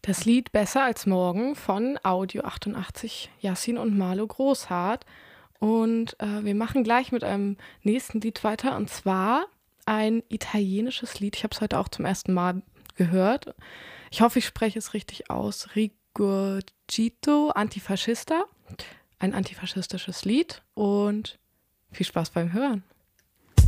Das Lied „Besser als morgen“ von Audio 88, Yassin und Marlo Großhardt. Und, wir machen gleich mit einem nächsten Lied weiter, und zwar ein italienisches Lied. Ich habe es heute auch zum ersten Mal gehört. Ich hoffe, ich spreche es richtig aus. Rigurgito Antifascista, ein antifaschistisches Lied, und viel Spaß beim Hören.